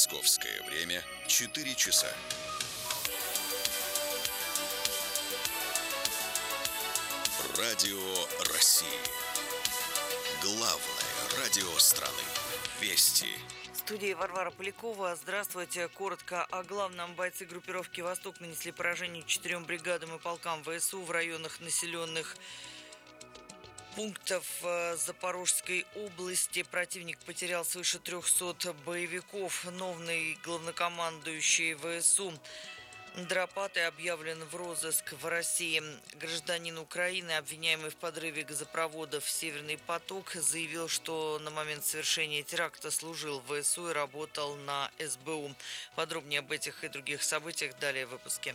Московское время 4 часа. Радио России. Главное радио страны. Вести. В студии Варвара Полякова. Здравствуйте. Коротко о главном. Бойцы группировки «Восток» нанесли поражение 4 бригадам и полкам ВСУ в районах населенных пунктов Запорожской области. Противник потерял свыше 300 боевиков. Новый главнокомандующий ВСУ Драпатай объявлен в розыск в России. Гражданин Украины, обвиняемый в подрыве газопроводов «Северный поток», заявил, что на момент совершения теракта служил в ВСУ и работал на СБУ. Подробнее об этих и других событиях далее в выпуске.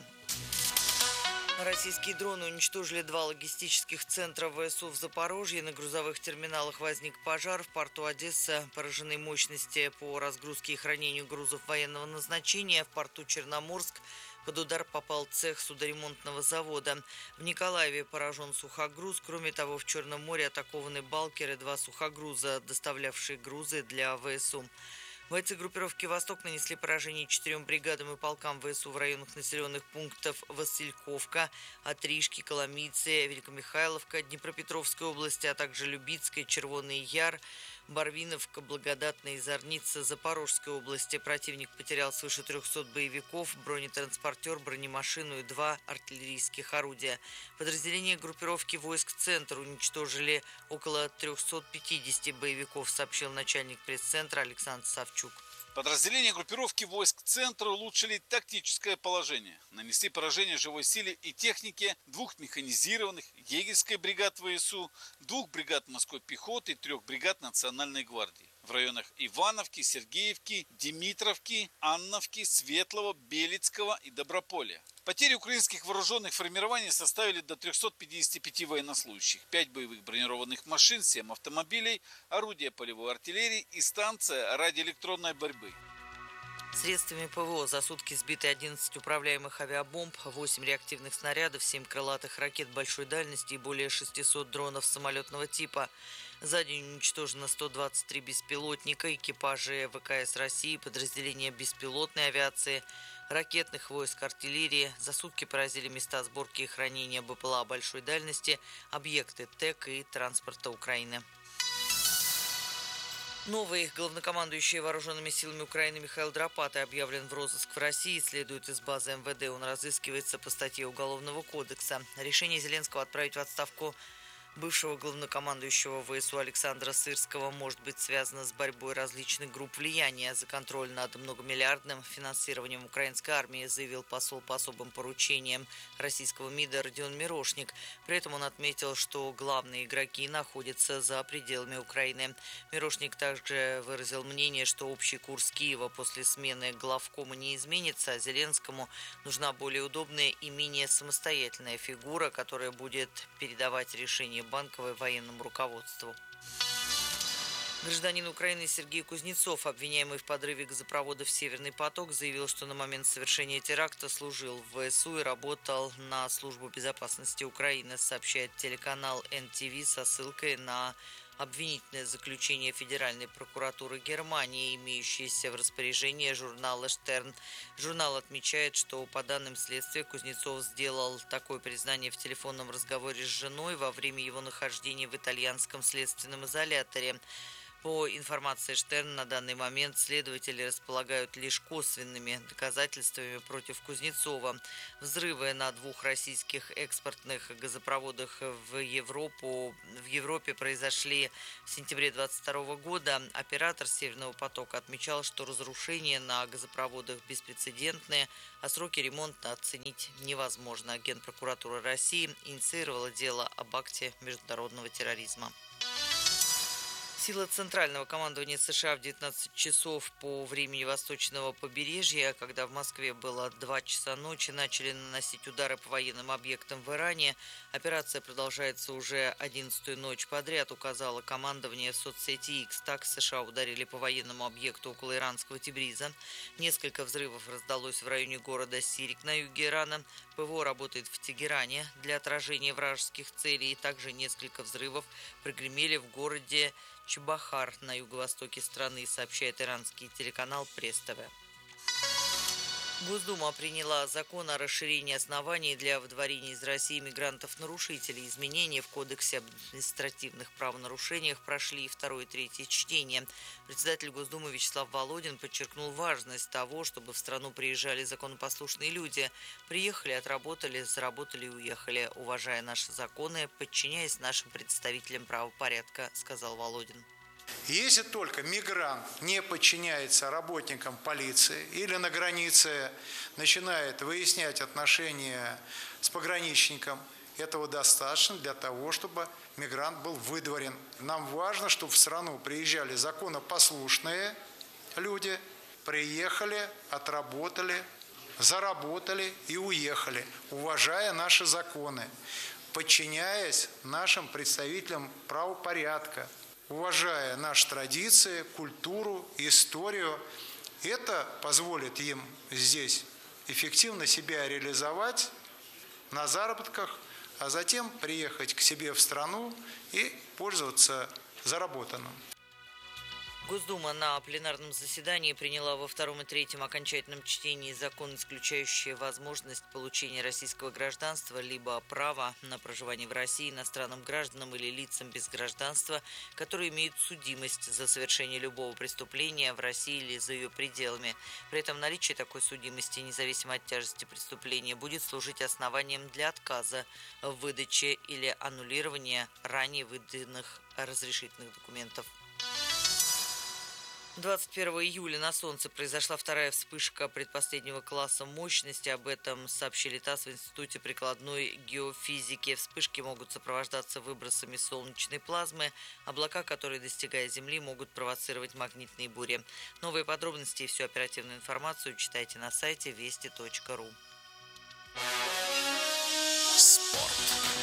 Российские дроны уничтожили 2 логистических центра ВСУ в Запорожье. На грузовых терминалах возник пожар. В порту Одесса поражены мощности по разгрузке и хранению грузов военного назначения. В порту Черноморск под удар попал цех судоремонтного завода. В Николаеве поражен сухогруз. Кроме того, в Черном море атакованы балкеры, 2 сухогруза, доставлявшие грузы для ВСУ. Бойцы группировки «Восток» нанесли поражение 4 бригадам и полкам ВСУ в районах населенных пунктов Васильковка, Отришки, Коломийцы, Великомихайловка, Днепропетровской области, а также Любицкая, Червоный Яр, Барвиновка, Благодатная и Зорница Запорожской области. Противник потерял свыше 300 боевиков, бронетранспортер, бронемашину и 2 артиллерийских орудия. Подразделения группировки войск «Центр» уничтожили около 350 боевиков, сообщил начальник пресс-центра Александр Савчук. Подразделения группировки войск «Центра» улучшили тактическое положение, нанесли поражение живой силе и технике 2 механизированных егерской бригад ВСУ, 2 бригад морской пехоты и 3 бригад Национальной гвардии в районах Ивановки, Сергеевки, Димитровки, Анновки, Светлого, Белецкого и Доброполя. Потери украинских вооруженных формирований составили до 355 военнослужащих, 5 боевых бронированных машин, 7 автомобилей, орудия полевой артиллерии и станция радиоэлектронной борьбы. Средствами ПВО за сутки сбиты 11 управляемых авиабомб, 8 реактивных снарядов, 7 крылатых ракет большой дальности и более 600 дронов самолетного типа. За день уничтожено 123 беспилотника, экипажи ВКС России, подразделения беспилотной авиации, ракетных войск, артиллерии. За сутки поразили места сборки и хранения БПЛА большой дальности, объекты ТЭК и транспорта Украины. Новый главнокомандующий вооруженными силами Украины Михаил Драпатай объявлен в розыск в России. Следует из базы МВД. Он разыскивается по статье Уголовного кодекса. Решение Зеленского отправить в отставку бывшего главнокомандующего ВСУ Александра Сырского может быть связано с борьбой различных групп влияния за контроль над многомиллиардным финансированием украинской армии, заявил посол по особым поручениям российского МИДа Родион Мирошник. При этом он отметил, что главные игроки находятся за пределами Украины. Мирошник также выразил мнение, что общий курс Киева после смены главкома не изменится, а Зеленскому нужна более удобная и менее самостоятельная фигура, которая будет передавать решения Банковой военному руководству. Гражданин Украины Сергей Кузнецов, обвиняемый в подрыве газопроводов «Северный поток», заявил, что на момент совершения теракта служил в ВСУ и работал на службу безопасности Украины, сообщает телеканал НТВ со ссылкой на обвинительное заключение Федеральной прокуратуры Германии, имеющееся в распоряжении журнала «Штерн». Журнал отмечает, что по данным следствия Кузнецов сделал такое признание в телефонном разговоре с женой во время его нахождения в итальянском следственном изоляторе. По информации Штерн, на данный момент следователи располагают лишь косвенными доказательствами против Кузнецова. Взрывы на 2 российских экспортных газопроводах в Европе произошли в сентябре 2022 года. Оператор «Северного потока» отмечал, что разрушения на газопроводах беспрецедентные, а сроки ремонта оценить невозможно. Генпрокуратура России инициировала дело об акте международного терроризма. Силы Центрального командования США в 19 часов по времени восточного побережья, когда в Москве было 2 часа ночи, начали наносить удары по военным объектам в Иране. Операция продолжается уже 11-ю ночь подряд, указало командование в соцсети X. Так США ударили по военному объекту около иранского Тебриза. Несколько взрывов раздалось в районе города Сирик на юге Ирана. ПВО работает в Тегеране для отражения вражеских целей. Также несколько взрывов прогремели в городе Чебахар на юго-востоке страны, сообщает иранский телеканал Пресс ТВ. Госдума приняла закон о расширении оснований для выдворения из России мигрантов-нарушителей. Изменения в Кодексе об административных правонарушениях прошли второе и третье чтение. Председатель Госдумы Вячеслав Володин подчеркнул важность того, чтобы в страну приезжали законопослушные люди. Приехали, отработали, заработали и уехали, уважая наши законы, подчиняясь нашим представителям правопорядка, сказал Володин. Если только мигрант не подчиняется работникам полиции или на границе начинает выяснять отношения с пограничником, этого достаточно для того, чтобы мигрант был выдворен. Нам важно, чтобы в страну приезжали законопослушные люди, приехали, отработали, заработали и уехали, уважая наши законы, подчиняясь нашим представителям правопорядка, уважая наши традиции, культуру, историю. Это позволит им здесь эффективно себя реализовать на заработках, а затем приехать к себе в страну и пользоваться заработанным. Госдума на пленарном заседании приняла во втором и третьем окончательном чтении закон, исключающий возможность получения российского гражданства либо права на проживание в России иностранным гражданам или лицам без гражданства, которые имеют судимость за совершение любого преступления в России или за ее пределами. При этом наличие такой судимости, независимо от тяжести преступления, будет служить основанием для отказа в выдаче или аннулирования ранее выданных разрешительных документов. 21 июля на Солнце произошла вторая вспышка предпоследнего класса мощности. Об этом сообщили ТАСС в Институте прикладной геофизики. Вспышки могут сопровождаться выбросами солнечной плазмы. Облака, которые, достигая Земли, могут провоцировать магнитные бури. Новые подробности и всю оперативную информацию читайте на сайте вести.ру. Спорт.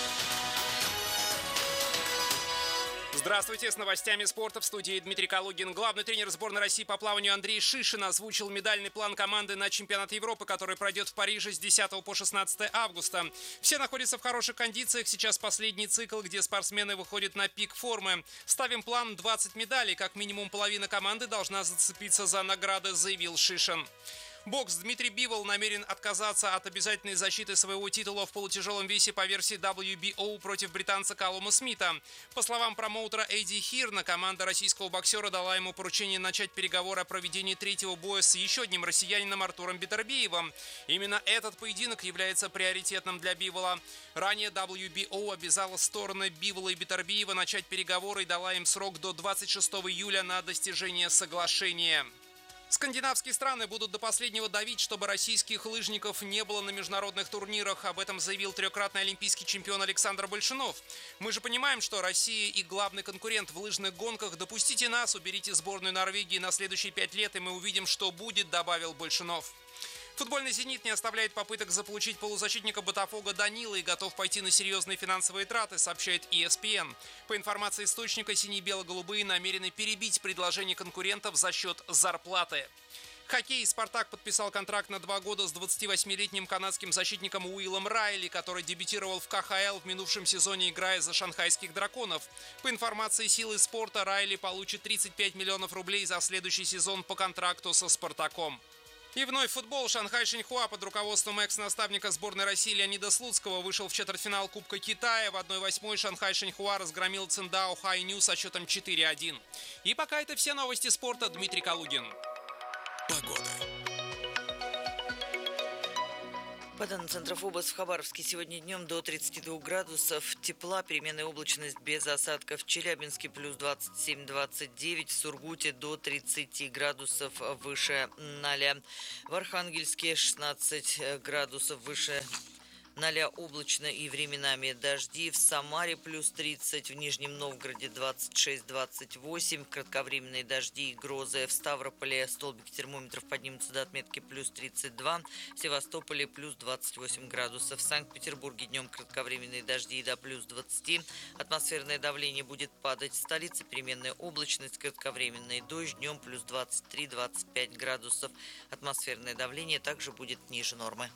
Здравствуйте, с новостями спорта в студии Дмитрий Калугин. Главный тренер сборной России по плаванию Андрей Шишин озвучил медальный план команды на чемпионат Европы, который пройдет в Париже с 10 по 16 августа. Все находятся в хороших кондициях. Сейчас последний цикл, где спортсмены выходят на пик формы. Ставим план 20 медалей. Как минимум половина команды должна зацепиться за награды, заявил Шишин. Бокс. Дмитрий Бивол намерен отказаться от обязательной защиты своего титула в полутяжелом весе по версии WBO против британца Калума Смита. По словам промоутера Эдди Хирна, команда российского боксера дала ему поручение начать переговоры о проведении третьего боя с еще одним россиянином Артуром Бетербиевым. Именно этот поединок является приоритетным для Бивола. Ранее WBO обязала стороны Бивола и Бетербиева начать переговоры и дала им срок до 26 июля на достижение соглашения. Скандинавские страны будут до последнего давить, чтобы российских лыжников не было на международных турнирах. Об этом заявил трехкратный олимпийский чемпион Александр Большунов. Мы же понимаем, что Россия и главный конкурент в лыжных гонках. Допустите нас, уберите сборную Норвегии на следующие 5 лет, и мы увидим, что будет, добавил Большунов. Футбольный «Зенит» не оставляет попыток заполучить полузащитника Ботафога Данила и готов пойти на серьезные финансовые траты, сообщает ESPN. По информации источника, сине-бело-голубые намерены перебить предложение конкурентов за счет зарплаты. Хоккей. «Спартак» подписал контракт на 2 года с 28-летним канадским защитником Уиллом Райли, который дебютировал в КХЛ в минувшем сезоне, играя за шанхайских драконов. По информации «Силы спорта», Райли получит 35 миллионов рублей за следующий сезон по контракту со «Спартаком». И вновь футбол. Шанхай Шеньхуа под руководством экс-наставника сборной России Леонида Слуцкого вышел в четвертьфинал Кубка Китая. В 1/8 Шанхай Шеньхуа разгромил Циндао Хайню со счетом 4-1. И пока это все новости спорта. Дмитрий Калугин. Погода. По данным Центров ОБС, в Хабаровске сегодня днем до 32 градусов тепла, переменная облачность без осадков. В Челябинске плюс 27-29, в Сургуте до 30 градусов выше 0. В Архангельске 16 градусов выше 0, облачно и временами дожди. В Самаре плюс 30, в Нижнем Новгороде 26-28, кратковременные дожди и грозы. В Ставрополе столбики термометров поднимутся до отметки плюс 32, в Севастополе плюс 28 градусов. В Санкт-Петербурге днем кратковременные дожди до плюс 20, атмосферное давление будет падать. В столице переменная облачность, кратковременный дождь, днем плюс 23-25 градусов. Атмосферное давление также будет ниже нормы.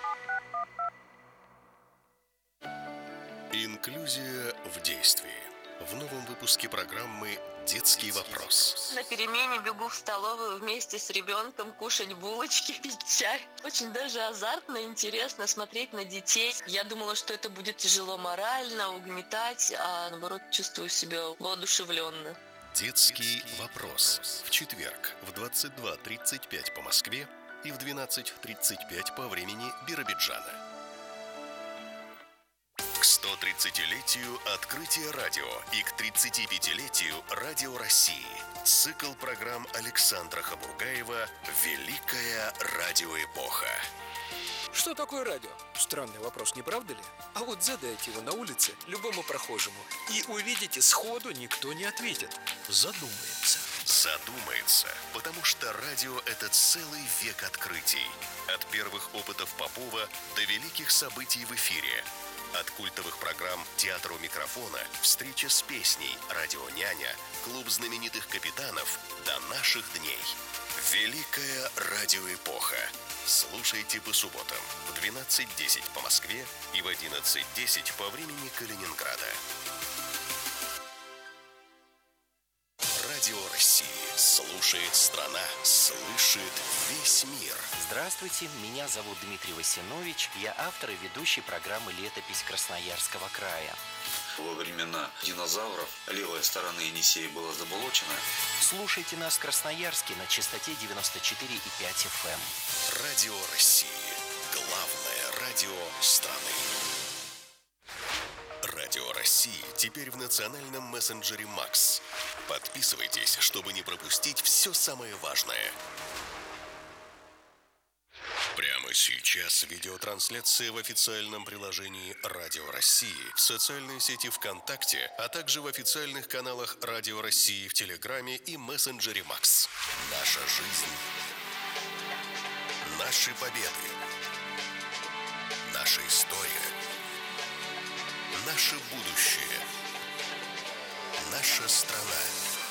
Инклюзия в действии. в новом выпуске программы «Детский вопрос». На перемене бегу в столовую вместе с ребенком кушать булочки, пить чай. Очень даже азартно, интересно смотреть на детей. Я думала, что это будет тяжело морально, угнетать, а наоборот чувствую себя воодушевленно. «Детский вопрос» в четверг в 22:35 по Москве и в 12:35 по времени Биробиджана. К 130-летию открытия радио и к 35-летию Радио России. Цикл программ Александра Хабургаева «Великая радиоэпоха». Что такое радио? Странный вопрос, не правда ли? А вот задайте его на улице любому прохожему, и увидите, сходу никто не ответит. Задумается. Задумается, потому что радио – это целый век открытий. От первых опытов Попова до великих событий в эфире. От культовых программ «Театр у микрофона», «Встреча с песней», «Радио Няня», «Клуб знаменитых капитанов» до наших дней. Великая радиоэпоха. Слушайте по субботам в 12:10 по Москве и в 11:10 по времени Калининграда. Радио России. Слушает страна, слышит весь мир. Здравствуйте, меня зовут Дмитрий Васинович. Я автор и ведущий программы «Летопись Красноярского края». Во времена динозавров левая сторона Енисея была заболочена. Слушайте нас в Красноярске на частоте 94,5 FM. Радио России. Главное радио страны. Радио России теперь в национальном мессенджере Макс. Подписывайтесь, чтобы не пропустить все самое важное. Прямо сейчас видеотрансляция в официальном приложении Радио России, в социальной сети ВКонтакте, а также в официальных каналах Радио России в Телеграме и мессенджере Макс. Наша жизнь. Наши победы. Наша история. Наше будущее. Наша страна.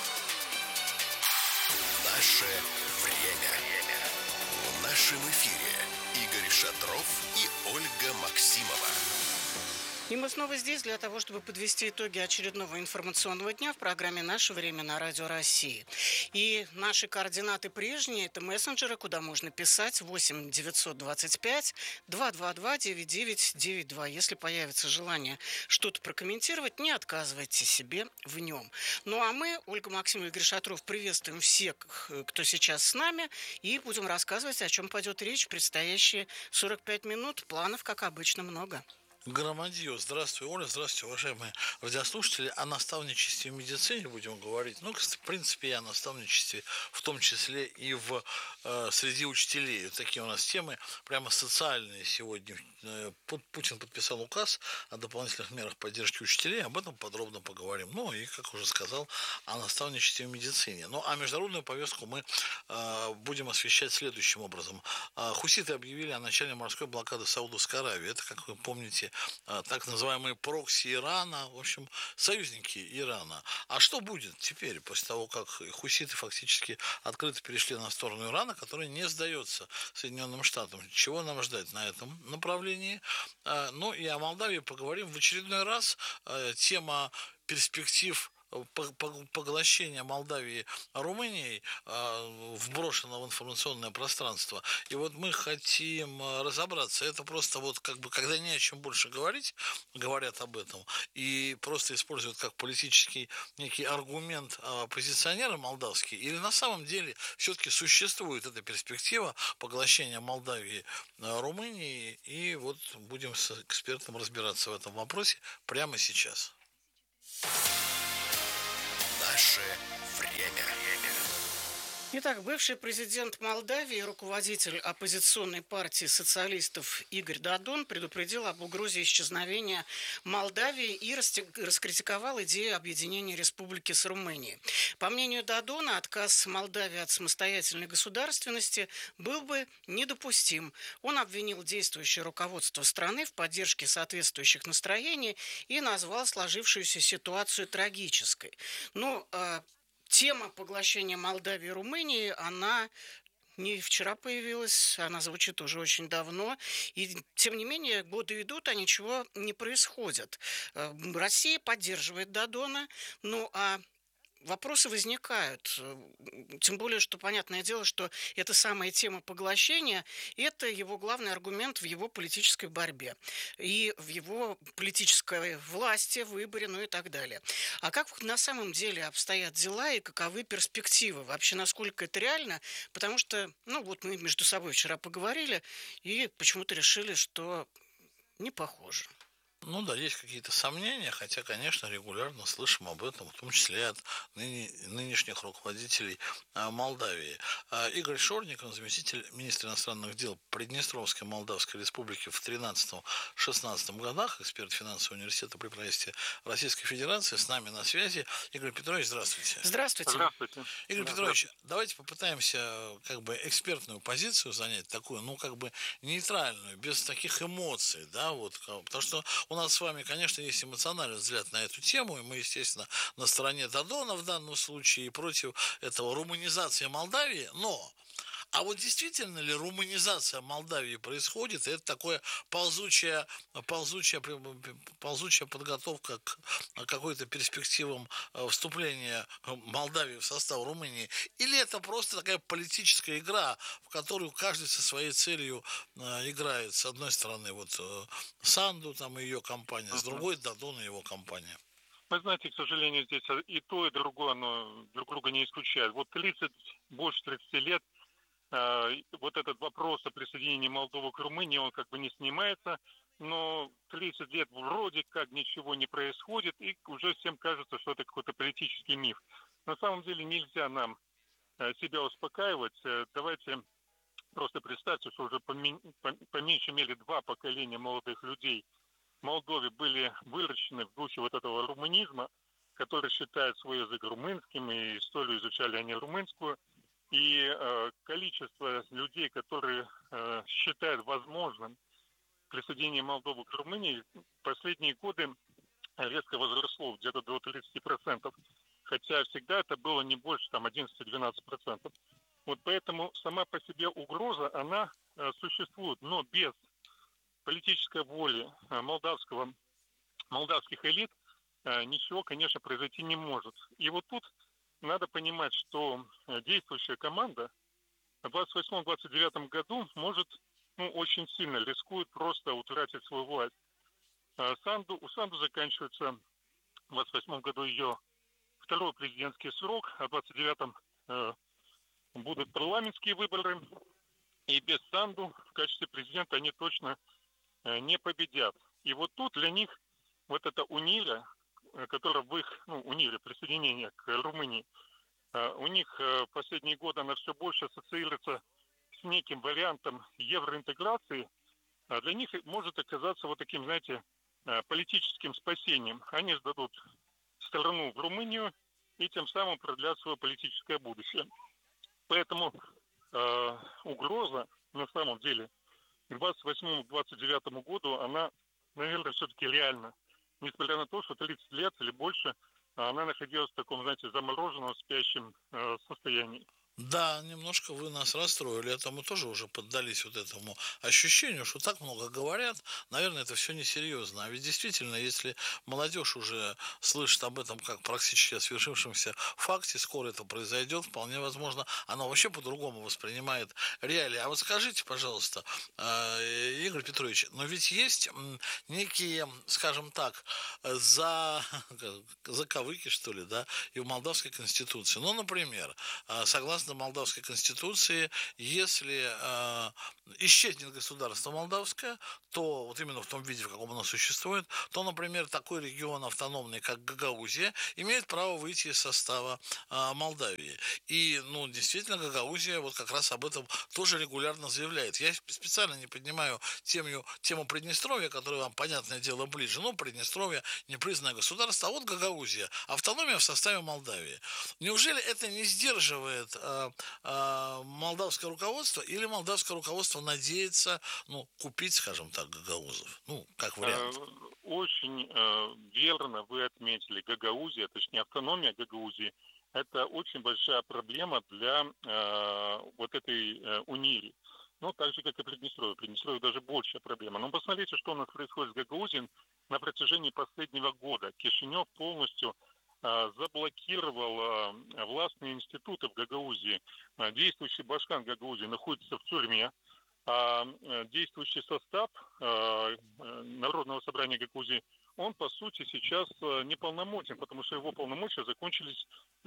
Наше время. В нашем эфире Игорь Шатров и Ольга Максимова. И мы снова здесь для того, чтобы подвести итоги очередного информационного дня в программе «Наше время» на Радио России. И наши координаты прежние – это мессенджеры, куда можно писать 8 925 222 9992. Если появится желание что-то прокомментировать, не отказывайте себе в нем. Ну а мы, Ольга Максимова и Игорь Шатров, приветствуем всех, кто сейчас с нами, и будем рассказывать, о чем пойдет речь в предстоящие 45 минут. Планов, как обычно, много. Громадье. Здравствуй, Оля. Здравствуйте, уважаемые радиослушатели. О наставничестве в медицине будем говорить. Ну, в принципе, и о наставничестве, в том числе и среди учителей. Вот такие у нас темы, прямо социальные сегодня. Путин подписал указ о дополнительных мерах поддержки учителей. Об этом подробно поговорим. Ну, и, как уже сказал, о наставничестве в медицине. Ну, а международную повестку мы будем освещать следующим образом. Хуситы объявили о начале морской блокады Саудовской Аравии. Это, как вы помните, так называемые прокси Ирана, в общем, союзники Ирана. А что будет теперь, после того, как хуситы фактически открыто перешли на сторону Ирана, который не сдается Соединенным Штатам? Чего нам ждать на этом направлении? Ну и о Молдавии поговорим в очередной раз. Тема перспектив поглощения Молдавии Румынией вброшено в информационное пространство. И вот мы хотим разобраться. Это просто вот как бы, когда не о чем больше говорить, говорят об этом, и просто используют как политический некий аргумент оппозиционеры молдавские, или на самом деле все-таки существует эта перспектива поглощения Молдавии Румынии, и вот будем с экспертом разбираться в этом вопросе прямо сейчас. Наше время. Итак, бывший президент Молдавии и руководитель оппозиционной партии социалистов Игорь Додон предупредил об угрозе исчезновения Молдавии и раскритиковал идею объединения республики с Румынией. По мнению Додона, отказ Молдавии от самостоятельной государственности был бы недопустим. Он обвинил действующее руководство страны в поддержке соответствующих настроений и назвал сложившуюся ситуацию трагической. Но тема поглощения Молдавии и Румынии, она не вчера появилась, она звучит уже очень давно. И, тем не менее, годы идут, а ничего не происходит. Россия поддерживает Додона, ну а вопросы возникают, тем более, что понятное дело, что эта самая тема поглощения – это его главный аргумент в его политической борьбе и в его политической власти, выборе, ну и так далее. А как на самом деле обстоят дела и каковы перспективы? Вообще, насколько это реально? Потому что, ну вот мы между собой вчера поговорили и почему-то решили, что не похоже. Ну да, есть какие-то сомнения, хотя, конечно, регулярно слышим об этом, в том числе от нынешних руководителей Молдавии. Игорь Шорник, он заместитель министра иностранных дел Приднестровской Молдавской Республики в 2013-2016 годах, эксперт финансового университета при правительстве Российской Федерации, с нами на связи. Игорь Петрович, здравствуйте. Здравствуйте. Здравствуйте. Игорь Петрович, давайте попытаемся как бы экспертную позицию занять, такую, ну, как бы нейтральную, без таких эмоций, да, вот, потому что у нас с вами, конечно, есть эмоциональный взгляд на эту тему, и мы, естественно, на стороне Додона в данном случае и против этого румынизации Молдавии, но а вот действительно ли румынизация Молдавии происходит? Это такое ползучая подготовка к какой-то перспективам вступления Молдавии в состав Румынии? Или это просто такая политическая игра, в которую каждый со своей целью играет? С одной стороны, вот Санду там и ее компания, с другой Додон и его компания. Вы знаете, к сожалению, здесь и то, и другое, оно друг друга не исключает. Вот больше 30 лет вот этот вопрос о присоединении Молдовы к Румынии, он как бы не снимается, но 30 лет вроде как ничего не происходит, и уже всем кажется, что это какой-то политический миф. На самом деле нельзя нам себя успокаивать. Давайте просто представьте, что уже по меньшей мере 2 поколения молодых людей в Молдове были выращены в духе вот этого румынизма, который считает свой язык румынским, и историю изучали они румынскую. И количество людей, которые считают возможным присоединение Молдовы к Румынии, в последние годы резко возросло где-то до 30%. Хотя всегда это было не больше там 11-12%. Вот поэтому сама по себе угроза, она существует, но без политической воли молдавских элит ничего, конечно, произойти не может. И вот тут надо понимать, что действующая команда в 28-29 году может, очень сильно рискует просто утратить свою власть. У Санду заканчивается в 28 году ее второй президентский срок, а в 29-м будут парламентские выборы, и без Санду в качестве президента они точно не победят. И вот тут для них вот эта униля, которая в их, униля, присоединение к Румынии, у них в последние годы она все больше ассоциируется с неким вариантом евроинтеграции, для них может оказаться вот таким, знаете, политическим спасением. Они сдадут страну в Румынию и тем самым продлят свое политическое будущее. Поэтому угроза, на самом деле, к 28-29 году, она, наверное, все-таки реальна. Несмотря на то, что 30 лет или больше она находилась в таком, знаете, замороженном, спящем состоянии. Да, немножко вы нас расстроили, это мы тоже уже поддались вот этому ощущению, что так много говорят, наверное, это все несерьезно. А ведь действительно, если молодежь уже слышит об этом как практически о свершившемся факте, скоро это произойдет, вполне возможно, она вообще по-другому воспринимает реалии. А вот скажите, пожалуйста, Игорь Петрович, но ведь есть некие, скажем так, заковыки, что ли, да, и в Молдавской Конституции. Ну, например, согласно Молдавской Конституции, если исчезнет государство молдавское, то вот именно в том виде, в каком оно существует, то, например, такой регион автономный, как Гагаузия, имеет право выйти из состава Молдавии. И, действительно, Гагаузия вот как раз об этом тоже регулярно заявляет. Я специально не поднимаю тему Приднестровья, которая вам, понятное дело, ближе. Приднестровье непризнанное государство, а вот Гагаузия, автономия в составе Молдавии. Неужели это не сдерживает молдавское руководство, или молдавское руководство надеется, купить, скажем так, гагаузов? Как вариант. Очень верно вы отметили. Гагаузия, точнее автономия Гагаузии, это очень большая проблема для вот этой УНИРи. Ну, так же, как и Приднестровье. Приднестровье даже большая проблема. Но посмотрите, что у нас происходит с Гагаузией на протяжении последнего года. Кишинев полностью заблокировал властные институты в Гагаузии. Действующий Башкан Гагаузии находится в тюрьме. А действующий состав Народного собрания Гагаузии, он, по сути, сейчас неполномотен, потому что его полномочия закончились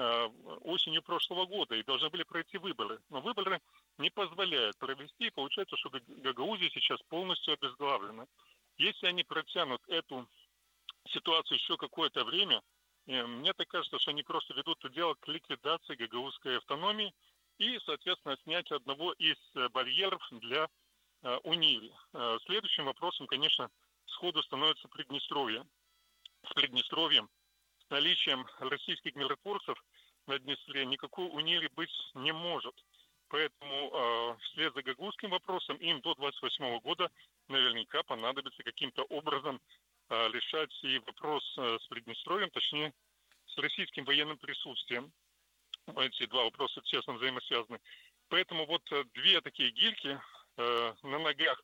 осенью прошлого года и должны были пройти выборы. Но выборы не позволяют провести, и получается, что Гагаузия сейчас полностью обезглавлена. Если они протянут эту ситуацию еще какое-то время, мне так кажется, что они просто ведут это дело к ликвидации гагаузской автономии и, соответственно, снятию одного из барьеров для УНИРи. Следующим вопросом, конечно, сходу становится Приднестровье. С Приднестровьем, с наличием российских миротворцев на Днестре никакой УНИРи быть не может. Поэтому вслед за гагаузским вопросом им до 28 года наверняка понадобится каким-то образом решать и вопрос с Приднестровьем, точнее, с российским военным присутствием. Эти два вопроса тесно взаимосвязаны. Поэтому вот две такие гильки на ногах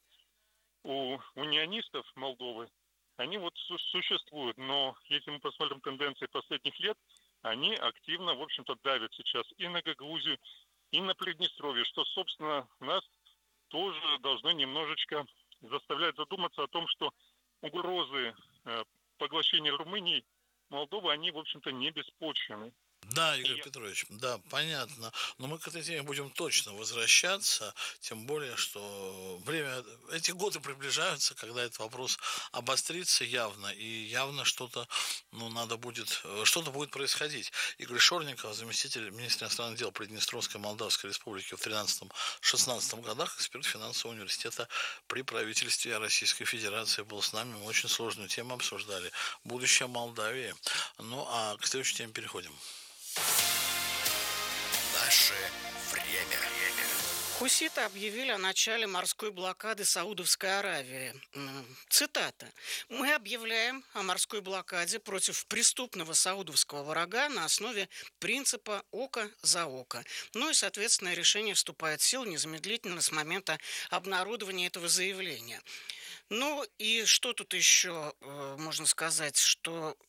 у унионистов Молдовы, они вот существуют. Но если мы посмотрим тенденции последних лет, они активно, в общем-то, давят сейчас и на Гагаузию, и на Приднестровье, что, собственно, нас тоже должно немножечко заставлять задуматься о том, что угрозы поглощения Румынии, Молдовы, они, в общем-то, не беспочвены. Да, Игорь Петрович, да, понятно. Но мы к этой теме будем точно возвращаться, тем более, что время, эти годы приближаются, когда этот вопрос обострится явно, и явно что-то, надо будет, что-то будет происходить. Игорь Шорников, заместитель министра иностранных дел Приднестровской Молдавской Республики в 13-16 годах, эксперт финансового университета при правительстве Российской Федерации, был с нами. Мы очень сложную тему обсуждали. Будущее Молдавии. Ну, а к следующей теме переходим. Наше время. Хуситы объявили о начале морской блокады Саудовской Аравии. Цитата. «Мы объявляем о морской блокаде против преступного саудовского врага на основе принципа око за око». Ну и, соответственно, решение вступает в силу незамедлительно с момента обнародования этого заявления. Ну и что тут еще можно сказать, что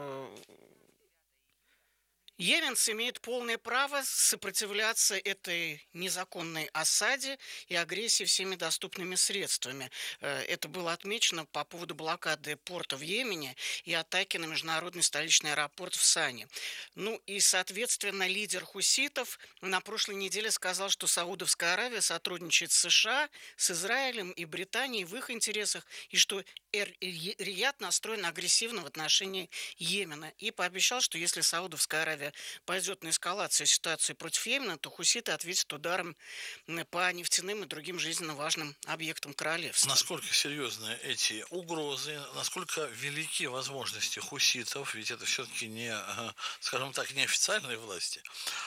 йеменцы имеют полное право сопротивляться этой незаконной осаде и агрессии всеми доступными средствами. Это было отмечено по поводу блокады порта в Йемене и атаки на международный столичный аэропорт в Сане. Ну и, соответственно, лидер хуситов на прошлой неделе сказал, что Саудовская Аравия сотрудничает с США, с Израилем и Британией в их интересах, и что Рияд настроен агрессивно в отношении Йемена. И пообещал, что если Саудовская Аравия пойдет на эскалацию ситуации против Йемена, то хуситы ответят ударом по нефтяным и другим жизненно важным объектам королевства. Насколько серьезны эти угрозы, насколько велики возможности хуситов, ведь это все-таки не, скажем так, не официальные власти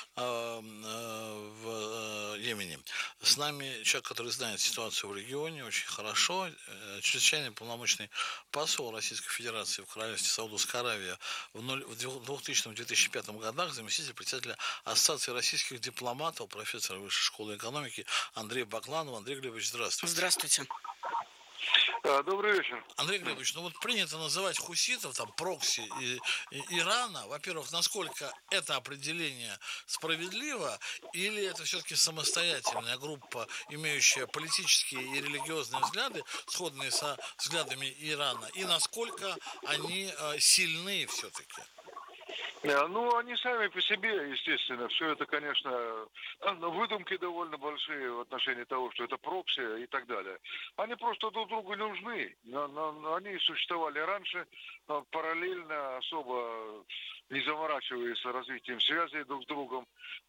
в Йемене. С нами человек, который знает ситуацию в регионе очень хорошо, чрезвычайный полномочный посол Российской Федерации в королевстве Саудовская Аравия в 2000-2005 годах, заместитель председателя Ассоциации российских дипломатов, профессор Высшей школы экономики Андрей Бакланов. Андрей Глебович, здравствуйте. Здравствуйте. Добрый вечер. Андрей Глебович, вот принято называть хуситов там прокси Ирана. Во-первых, насколько это определение справедливо, или это все-таки самостоятельная группа, имеющая политические и религиозные взгляды, сходные со взглядами Ирана, и насколько они сильны все-таки? Ну, они сами по себе, естественно, все это, конечно, выдумки довольно большие в отношении того, что это прокси и так далее. Они просто друг другу не нужны. Они существовали раньше, параллельно, особо не заморачиваясь развитием связей друг с другом.